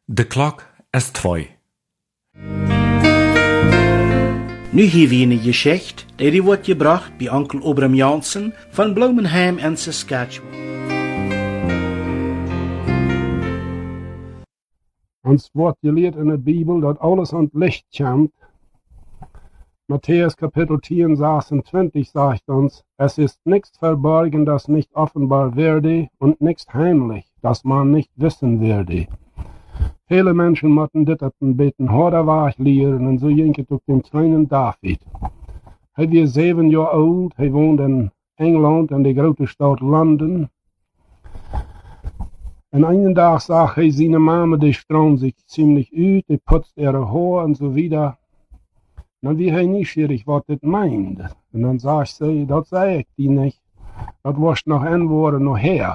De klok is 2. Nu hier weer een Geschichte, die wordt gebracht bij onkel Obram Jansen van Bloemenheim en Saskatchewan. Ons wordt geleerd in de Bibel dat alles aan het licht komt. Matthäus Kapitel 10, 26 sagt uns, es ist nichts verborgen, das nicht offenbar werde, und nichts heimlich, das man nicht wissen werde. Viele Menschen mochten dit op een beetje harder weg leren, en zo jinket ook den kleinen David. Hij was 7 jaar oud, hij woonde in Engeland, in de grote stad London. En einen dag zag hij zijn mama, die stroom zich ziemlich uit, die putzt ihre Haar en zo wieder. Dan wie hij nieuwsgierig wat dit meint. En dan zegt ze, dat zei ik die niet. Dat was nog een woord nog her.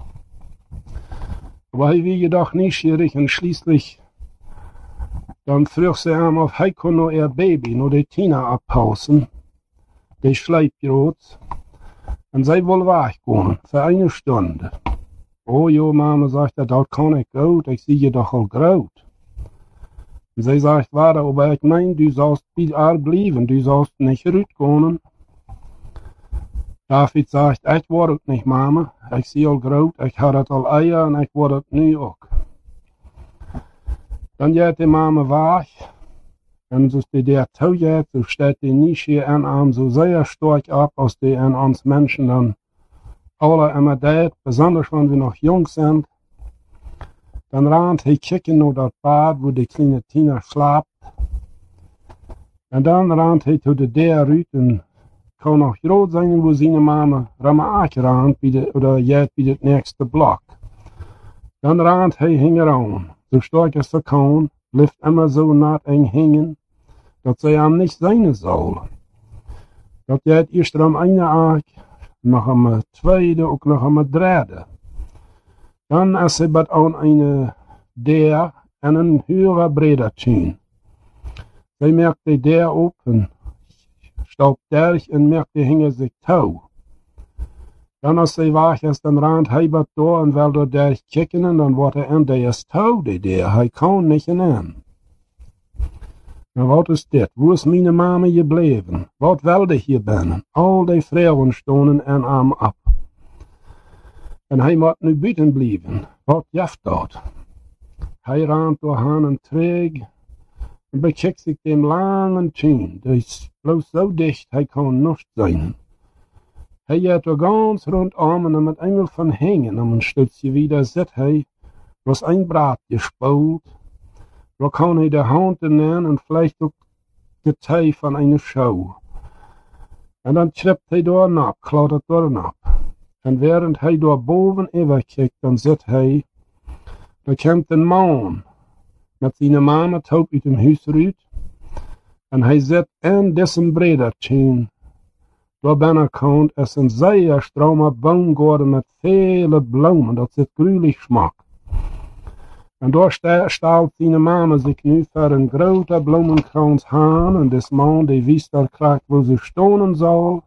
Aber hij wie jedoch nieuwsgierig en schließlich dann vroeg ze hem of hij kon nog ihr Baby, nog de Tina abpausen. Die Schleipbrot. En zij wil weggaan, für eine Stunde. Oh jo, Mama, sagt er, dat kan ik goed, ik zie je doch al groot. Und sie sagt, warte, aber ich mein, du sollst bei bleiben, du sollst nicht rausgehen. David sagt, ich werde nicht, Mama, ich sehe all groß, ich habe all Eier und ich werde nu auch. Dann geht die Mama weg, und so die der Tau geht, so steht die nicht hier an Arm so sehr stark ab, als die an uns Menschen dann alle immer das, besonders wenn wir noch jung sind. Dann rannt hij kicken naar dat bad wo die kleine Tina slaapt. En dan rannt hij tot de deur uit en kan nog groot zijn wo zijn mama ramaak rannt oder jet bij het nächste blok. Dan rannt hij hingeran, so stark als er kan, blijft immer so naht eng hängen, dat zij hem niet zijn soll. Dat jet eerst am eine aak, nog am tweede, ook nog am derde. Dann als sie bat an eine der einen höherer Breder tun. Sie merkte der open, staubt derch und merkte hinge sich tau. Dann als sie wach ist, dann rannt hij bat door und will door derch kicken und dann wordt en der ist tau, der, hij kann nicht in. Na wat is dit? Wo ist meine Mama gebleven? Wat wilde hier binnen? All die Frauen stonden en arm ab. En hij moet nu buiten blijven. Wat jaft dat? Hij raamt door haan en treeg en bekijkt zich dem langen tuin. Die is bloos zo dicht, hij kan nicht zijn. Hij gaat er ganz rondom en met engel van hängen. En een stukje wieder zit hij, was een braad gespoeld. Wo kan hij de hand nemen en vielleicht ook de tij van een show. En dan schript hij door nap, klautert door nap. En während hij door boven overkijkt, dan zit hij, da komt een man met zijn mama taub uit dem huis uit. En hij zit in dessen bredertje. Door binnenkant is een zeer stromer boomgaard met vele bloemen, dat zit gruwelijk smak. En door stelt zijn mama zich nu voor een grote bloemenkrans aan, en des man die wist er krijgt wo ze stonen zal.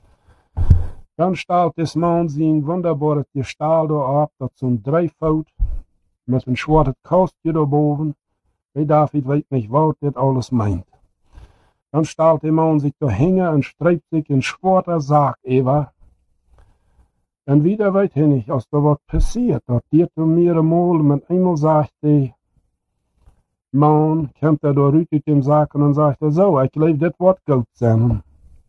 Dann stellt des Mann sein wunderbares Gestalt ab, das so ein Dreifoot mit einem schwarzen Kostje da boven. Wie David weiß nicht, was das alles meint. Dann stellt der Mann sich da hängen und streibt sich in schwarzer Sack über. Und wieder weiß er nicht, was da was passiert. Das geht mir einmal, mit einmal sagt der Mann, kommt er da raus aus dem Sack und dann sagt er so, ich glaube, das wird gut sein.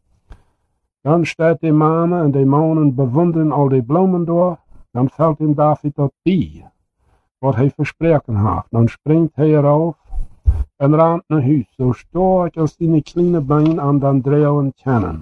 Dann steht die Mama und die Mannen bewundern all die Blumen door. Dann fällt ihm David dat bij, wat hij versprochen hat. Dann springt hij eraf en rent naar huis, so stark als die kleine Beine an den drehen können.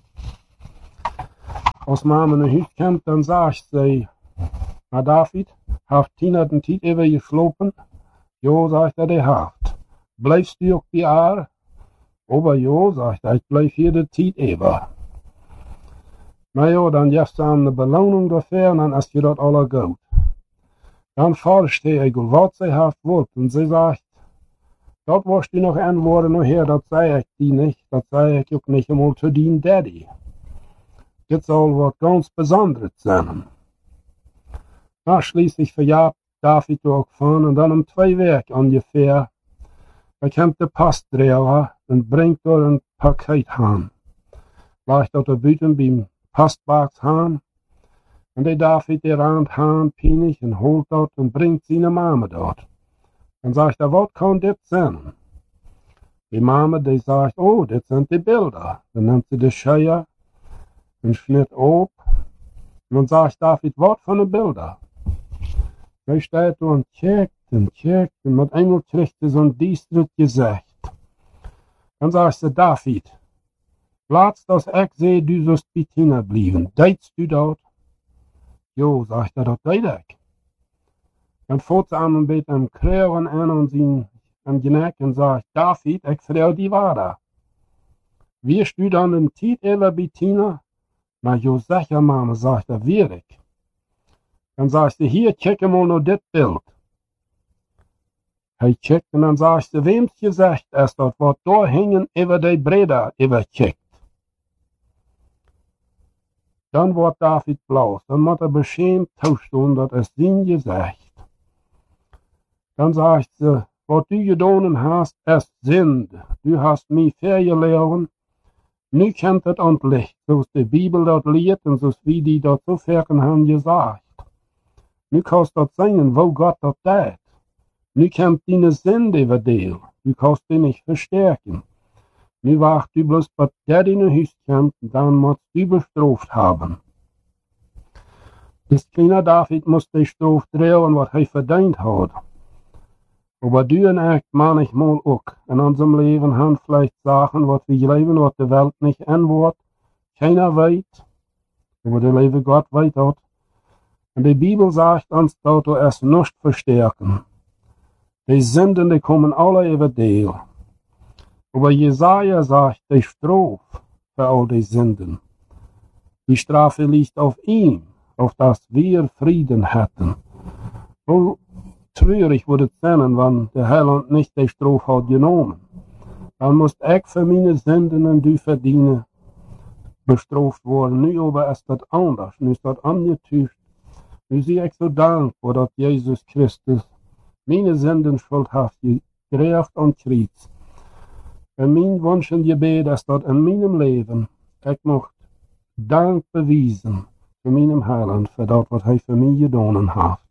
Als Mama naar huis komt, dann sagt sie, na David, hat Tina den Tijd even geslopen? Jo, sagt er, die hat. Bleibst du auch bei ihr? Aber jo, sagt er, ich bleib hier de Tijd even. Nou ja, dan geeft ze aan de beloning dafür en dan is je dat alle goed. Dan forscht hij wat zij heeft wordt en ze zegt, dat was die nog een woorden nog her, dat zei ik die niet, dat zei ik ook niet eenmaal zu dien daddy. Dit soll wat ganz Besonderes sein. Na, schließlich verjagt David ook van en dan om 2 weken ongeveer. Dan komt de postdrijver en brengt door een pakket aan. Ligt dat er buiten bij postbox aan. En die David die raamt aan, pinig en holt dat en brengt zijn mama dat. En zegt er, wat kan dit zijn? Die mama die zegt, oh, dit zijn die beelden. Dan neemt ze de scheier en snit op. En dan zegt David, wat voor een beelden? Hij staat toen en checkt en met eenmaal krijgt hij zo'n diesterd gezicht. Dan zegt ze, David, laatst als ik zei, du zult bij Tina blijven. Deedst u dat? Jo, zegt hij, dat deed ik. Dan voert ze aan een beetje een kreuwen aan zijn nek en zegt, David, ik vertel die waarheid. Wirst du dan een tijd even bij Tina? Maar jo, zeg ja, mama, zegt hij, weer ik. Dan zegt ze, hier, check hem al naar dit beeld. Hij checkt en dan zegt ze, wem's gezegd is dat wat daar hingen over die breda over checkt. Dan wordt David blaus, dan moet beschämt toestaan, dat is zijn gezegd. Dan zegt ze, wat du gedaan hast, is Sünde. Du hast mij vergeleerd. Nu kent het ontlicht, zoals de Bibel dat leert en zoals wie die dat zo ver hebben gezegd. Nu kannst dat zijn, wo Gott dat deed. Nu kent die Sünde verdeel. Du kannst die nicht verstärken. Nu wacht du bloß, wat der in huis komt, dan moet du bestraft haben. Dus kleiner David moest die straf drehen, wat hij verdiend had. Aber du en ik manchmal ook. In unserem Leben haben vielleicht Sachen, was wir leben, was die Welt nicht antwortet. Keiner weiß, aber der liebe Gott weiß das. Und die Bibel sagt uns, dass wir es nicht verstärken. Die Sünden, die kommen alle über dir. Aber Jesaja sagt, die Strafe für all die Sünden. Die Strafe liegt auf ihm, auf dass wir Frieden hätten. Wo treurig würde es sein, wenn der Heiland nicht die Strafe hat genommen. Dann muss ich für meine Sünden und du verdienen bestraft worden. Nu aber ist das anders. Nu ist das angetäuscht. Nu zie ik zo dankbaar dat Jezus Christus mijn Sünden schuld heeft gerecht aan het kruis. En mijn wens en gebed is dat in mijn leven ik mocht dank bewijzen voor mijn Heiland, voor dat wat hij voor mij gedaan heeft.